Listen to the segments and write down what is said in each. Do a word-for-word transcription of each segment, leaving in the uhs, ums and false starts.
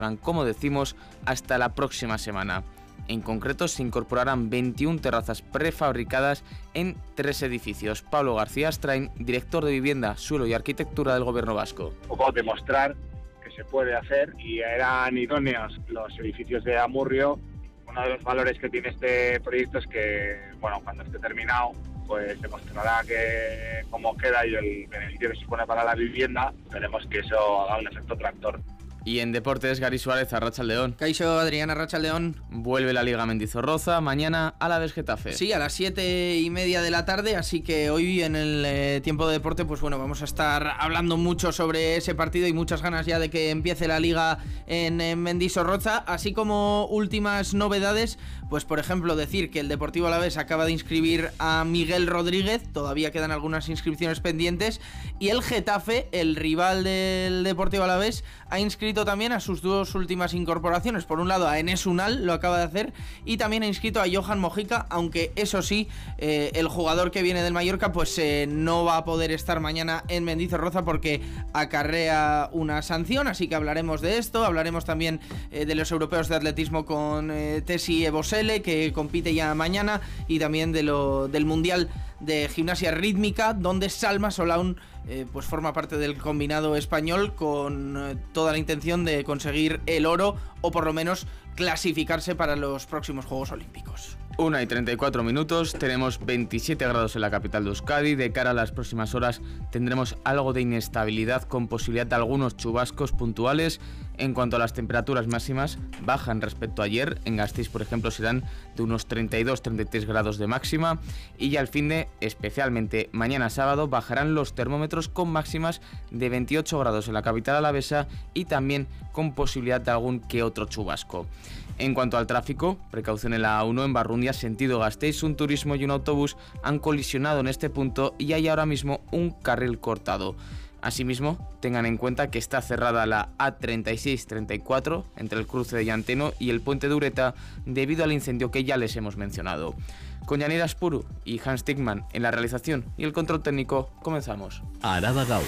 como decimos, hasta la próxima semana. En concreto, se incorporarán veintiuna terrazas prefabricadas en tres edificios. Pablo García Astrain, director de Vivienda, Suelo y Arquitectura del Gobierno vasco. Un poco demostrar que se puede hacer, y eran idóneos los edificios de Amurrio. Uno de los valores que tiene este proyecto es que, bueno, cuando esté terminado, pues demostrará que cómo queda y el beneficio que supone para la vivienda. Esperemos que eso haga un efecto tractor. Y en deportes, Gary Suárez, Arratsaldeon. Caixo, Adrián, Arratsaldeon. Vuelve la Liga Mendizorroza, mañana Alavés Getafe. Sí, a las siete y media de la tarde, así que hoy en el eh, tiempo de deporte, pues bueno, vamos a estar hablando mucho sobre ese partido y muchas ganas ya de que empiece la Liga en, en Mendizorroza, así como últimas novedades, pues por ejemplo decir que el Deportivo Alavés acaba de inscribir a Miguel Rodríguez, todavía quedan algunas inscripciones pendientes, y el Getafe, el rival del Deportivo Alavés, ha inscrito también a sus dos últimas incorporaciones. Por un lado a Enes Unal, lo acaba de hacer, y también ha inscrito a Johan Mojica, aunque eso sí, eh, el jugador que viene del Mallorca pues eh, no va a poder estar mañana en Mendizorroza porque acarrea una sanción, así que hablaremos de esto, hablaremos también eh, de los europeos de atletismo con eh, Tessie Ebosele, que compite ya mañana, y también de lo, del Mundial de Gimnasia Rítmica, donde Salma Solaun eh, pues forma parte del combinado español con eh, toda la intención de conseguir el oro, o por lo menos clasificarse para los próximos Juegos Olímpicos. una y treinta y cuatro minutos, tenemos veintisiete grados en la capital de Euskadi. De cara a las próximas horas tendremos algo de inestabilidad con posibilidad de algunos chubascos puntuales. En cuanto a las temperaturas máximas, bajan respecto a ayer. En Gasteiz, por ejemplo, serán de unos treinta y dos a treinta y tres grados de máxima, y ya al fin de, especialmente mañana sábado, bajarán los termómetros con máximas de veintiocho grados en la capital alavesa y también con posibilidad de algún que otro chubasco. En cuanto al tráfico, precaución en la A uno en Barrundia, sentido Gasteiz. Un turismo y un autobús han colisionado en este punto y hay ahora mismo un carril cortado. Asimismo, tengan en cuenta que está cerrada la A treinta y seis treinta y cuatro entre el cruce de Llanteno y el puente de Ureta debido al incendio que ya les hemos mencionado. Con Yanira Spuru y Hans Tickman en la realización y el control técnico, comenzamos. Araba Gaur.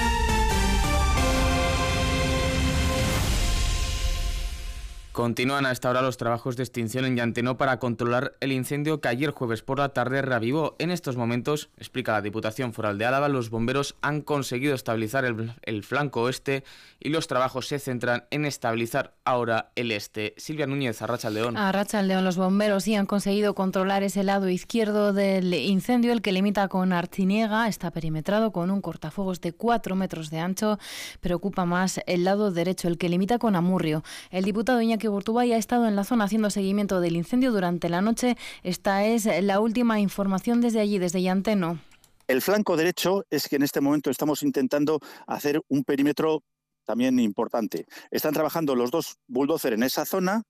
Continúan a esta hora los trabajos de extinción en Llanteno para controlar el incendio que ayer jueves por la tarde reavivó. En estos momentos, explica la Diputación Foral de Álava, los bomberos han conseguido estabilizar el, el flanco oeste y los trabajos se centran en estabilizar ahora el este. Silvia Núñez, Arratsaldeon. Arratsaldeon, los bomberos sí han conseguido controlar ese lado izquierdo del incendio, el que limita con Artziniega. Está perimetrado con un cortafuegos de cuatro metros de ancho. Preocupa más el lado derecho, el que limita con Amurrio. El diputado Iñaki Urtubay ha estado en la zona haciendo seguimiento del incendio durante la noche. Esta es la última información desde allí, desde Llanteno. El flanco derecho es que en este momento estamos intentando hacer un perímetro también importante. Están trabajando los dos bulldozer en esa zona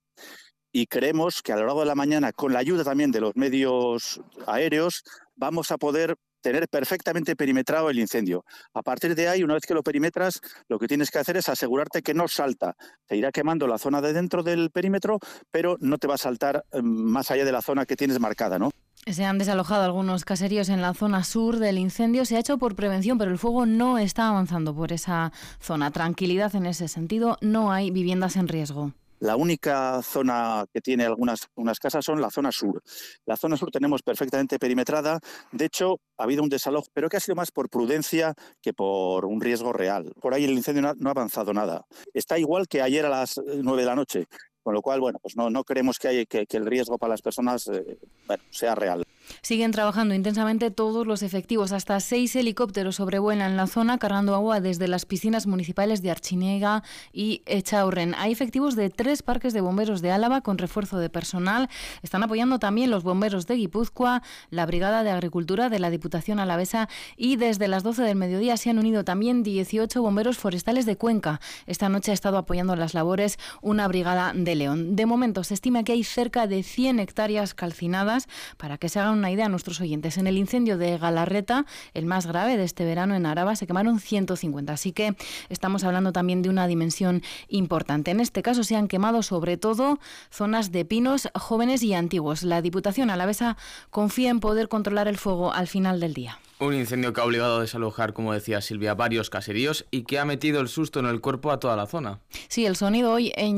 y creemos que a lo largo de la mañana, con la ayuda también de los medios aéreos, vamos a poder tener perfectamente perimetrado el incendio. A partir de ahí, una vez que lo perimetras, lo que tienes que hacer es asegurarte que no salta. Te irá quemando la zona de dentro del perímetro, pero no te va a saltar eh, más allá de la zona que tienes marcada, ¿no? Se han desalojado algunos caseríos en la zona sur del incendio. Se ha hecho por prevención, pero el fuego no está avanzando por esa zona. Tranquilidad en ese sentido, no hay viviendas en riesgo. La única zona que tiene algunas unas casas son la zona sur. La zona sur tenemos perfectamente perimetrada. De hecho, ha habido un desalojo, pero que ha sido más por prudencia que por un riesgo real. Por ahí el incendio no ha, no ha avanzado nada. Está igual que ayer a las nueve de la noche. Con lo cual, bueno, pues no, no creemos que, hay, que, que el riesgo para las personas eh, bueno, sea real. Siguen trabajando intensamente todos los efectivos. Hasta seis helicópteros sobrevuelan la zona cargando agua desde las piscinas municipales de Artziniega y Echaurren. Hay efectivos de tres parques de bomberos de Álava con refuerzo de personal. Están apoyando también los bomberos de Guipúzcoa, la Brigada de Agricultura de la Diputación Alavesa, y desde las doce del mediodía se han unido también dieciocho bomberos forestales de Cuenca. Esta noche ha estado apoyando las labores una brigada de León. De momento se estima que hay cerca de cien hectáreas calcinadas. Para que se haga una una idea a nuestros oyentes, en el incendio de Galarreta, el más grave de este verano en Araba, se quemaron ciento cincuenta, así que estamos hablando también de una dimensión importante. En este caso se han quemado sobre todo zonas de pinos jóvenes y antiguos. La Diputación alavesa confía en poder controlar el fuego al final del día. Un incendio que ha obligado a desalojar, como decía Silvia, varios caseríos y que ha metido el susto en el cuerpo a toda la zona. Sí, el sonido hoy en